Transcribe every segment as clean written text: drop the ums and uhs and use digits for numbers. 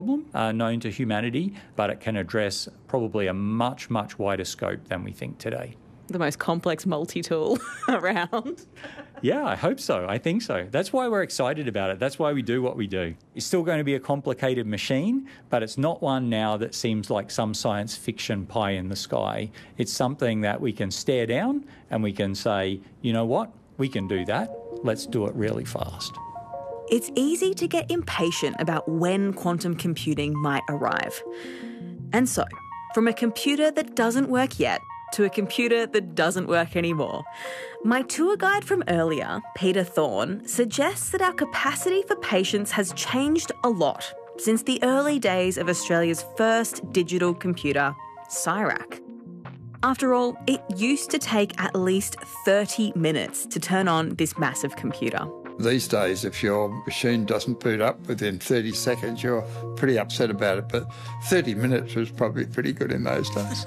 known to humanity, but it can address probably a much, much wider scope than we think today. The most complex multi-tool around. Yeah, I hope so. I think so. That's why we're excited about it. That's why we do what we do. It's still going to be a complicated machine, but it's not one now that seems like some science fiction pie in the sky. It's something that we can stare down and we can say, you know what, we can do that. Let's do it really fast. It's easy to get impatient about when quantum computing might arrive. And so, from a computer that doesn't work yet to a computer that doesn't work anymore, my tour guide from earlier, Peter Thorne, suggests that our capacity for patience has changed a lot since the early days of Australia's first digital computer, CSIRAC. After all, it used to take at least 30 minutes to turn on this massive computer. These days, if your machine doesn't boot up within 30 seconds, you're pretty upset about it. But 30 minutes was probably pretty good in those days.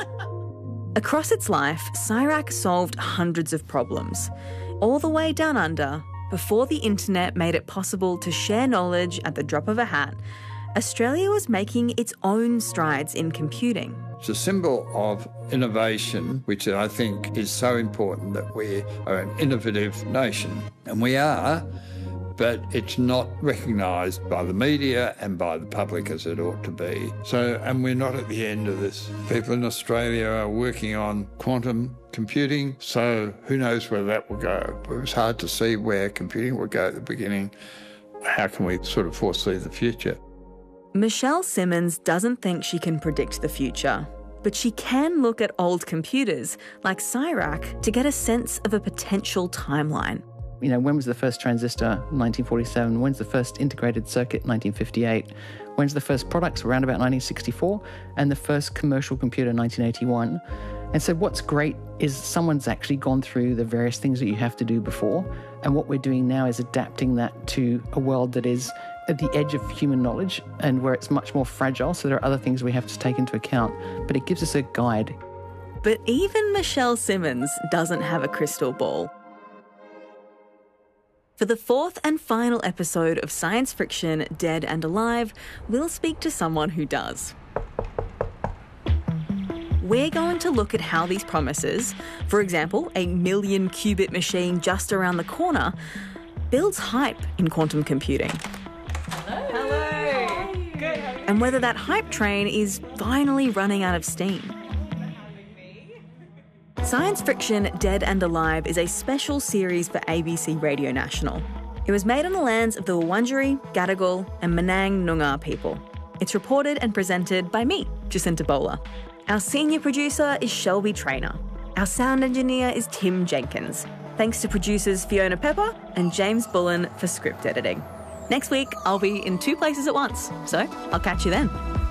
Across its life, CSIRAC solved hundreds of problems, all the way down under, before the internet made it possible to share knowledge at the drop of a hat. Australia was making its own strides in computing. It's a symbol of innovation, which I think is so important, that we are an innovative nation. And we are, but it's not recognised by the media and by the public as it ought to be. And we're not at the end of this. People in Australia are working on quantum computing, so who knows where that will go. It was hard to see where computing would go at the beginning. How can we sort of foresee the future? Michelle Simmons doesn't think she can predict the future, but she can look at old computers like CSIRAC to get a sense of a potential timeline. You know, when was the first transistor? 1947. When's the first integrated circuit? 1958. When's the first products? Around about 1964. And the first commercial computer, 1981. And so what's great is someone's actually gone through the various things that you have to do before. And what we're doing now is adapting that to a world that is at the edge of human knowledge and where it's much more fragile. So there are other things we have to take into account. But it gives us a guide. But even Michelle Simmons doesn't have a crystal ball. For the fourth and final episode of Science Friction, Dead and Alive, we'll speak to someone who does. We're going to look at how these promises, for example, a 1 million qubit machine just around the corner, builds hype in quantum computing. Hello. Good. And whether that hype train is finally running out of steam. Science Friction, Dead and Alive is a special series for ABC Radio National. It was made on the lands of the Wurundjeri, Gadigal and Menang Noongar people. It's reported and presented by me, Jacinta Bowler. Our senior producer is Shelby Traynor. Our sound engineer is Tim Jenkins. Thanks to producers Fiona Pepper and James Bullen for script editing. Next week, I'll be in 2 places at once, so I'll catch you then.